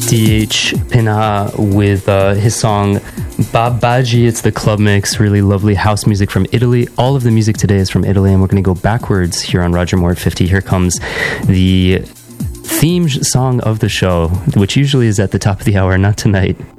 DH Pinha with his song Babaji. It's the club mix, really lovely house music from Italy. All of the music today is from Italy, and we're going to go backwards here on Roger Moore at 50. Here comes the theme song of the show, which usually is at the top of the hour, not tonight.